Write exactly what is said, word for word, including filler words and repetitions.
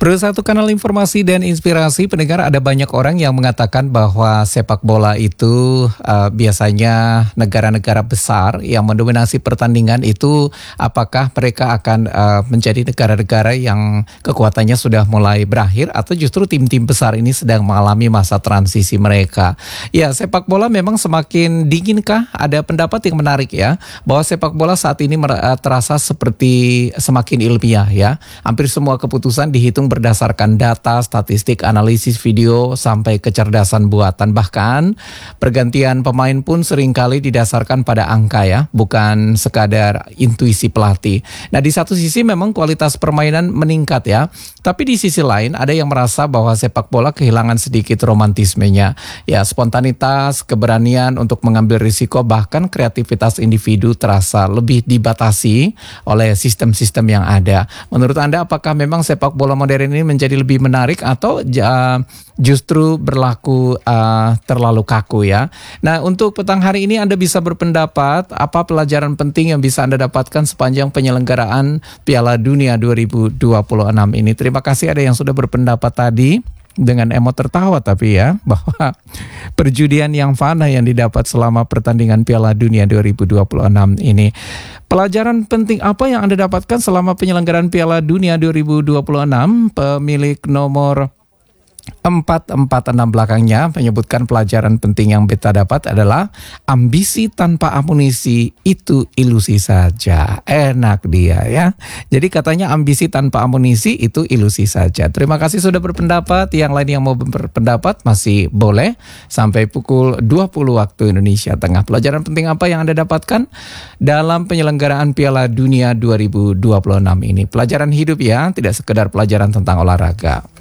Perlu satu kanal informasi dan inspirasi pendengar, ada banyak orang yang mengatakan bahwa sepak bola itu uh, biasanya negara-negara besar yang mendominasi pertandingan itu, apakah mereka akan uh, menjadi negara-negara yang kekuatannya sudah mulai berakhir atau justru tim-tim besar ini sedang mengalami masa transisi mereka. Ya, sepak bola memang semakin dinginkah? Ada pendapat yang menarik ya, bahwa sepak bola saat ini terasa seperti semakin ilmiah ya. Hampir semua keputusan dihitung berdasarkan data, statistik, analisis video, sampai kecerdasan buatan. Bahkan pergantian pemain pun seringkali didasarkan pada angka ya, bukan sekadar intuisi pelatih. Nah, di satu sisi memang kualitas permainan meningkat ya, tapi di sisi lain ada yang merasa bahwa sepak bola kehilangan sedikit romantismenya. Ya, spontanitas, keberanian untuk mengambil risiko, bahkan kreativitas individu terasa lebih dibatasi oleh sistem-sistem yang ada. Menurut Anda, apakah memang sepak bola modern ini menjadi lebih menarik atau uh, justru berlaku uh, terlalu kaku ya? Nah, untuk petang hari ini Anda bisa berpendapat apa pelajaran penting yang bisa Anda dapatkan sepanjang penyelenggaraan Piala Dunia dua ribu dua puluh enam ini. Terima kasih ada yang sudah berpendapat tadi dengan emot tertawa tapi ya, bahwa perjudian yang fana yang didapat selama pertandingan Piala Dunia dua ribu dua puluh enam ini. Pelajaran penting apa yang Anda dapatkan selama penyelenggaraan Piala Dunia dua ribu dua puluh enam? Pemilik nomor empat empat enam belakangnya menyebutkan pelajaran penting yang beta dapat adalah ambisi tanpa amunisi itu ilusi saja. Enak dia ya. Jadi katanya ambisi tanpa amunisi itu ilusi saja. Terima kasih sudah berpendapat. Yang lain yang mau berpendapat masih boleh sampai pukul dua puluh waktu Indonesia Tengah. Pelajaran penting apa yang Anda dapatkan dalam penyelenggaraan Piala Dunia dua ribu dua puluh enam ini? Pelajaran hidup ya, tidak sekedar pelajaran tentang olahraga.